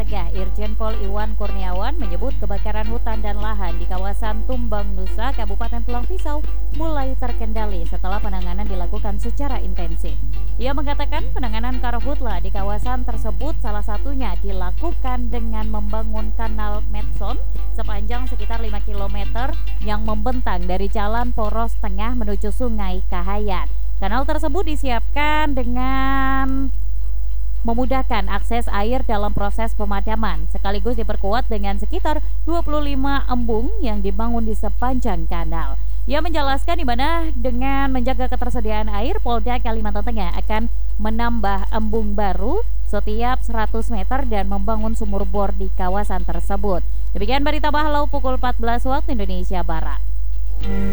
Warga Irjen Pol Iwan Kurniawan menyebut kebakaran hutan dan lahan di kawasan Tumbang Nusa, Kabupaten Pulang Pisau mulai terkendali setelah penanganan dilakukan secara intensif. Ia mengatakan penanganan karhutla di kawasan tersebut salah satunya dilakukan dengan membangun kanal Medson sepanjang sekitar 5 km yang membentang dari Jalan Poros Tengah menuju Sungai Kahayan. Kanal tersebut disiapkan dengan memudahkan akses air dalam proses pemadaman, sekaligus diperkuat dengan sekitar 25 embung yang dibangun di sepanjang kanal. Ia menjelaskan di mana dengan menjaga ketersediaan air, Polda Kalimantan Tengah akan menambah embung baru setiap 100 meter dan membangun sumur bor di kawasan tersebut. Demikian berita Bahalau pukul 14 waktu Indonesia Barat.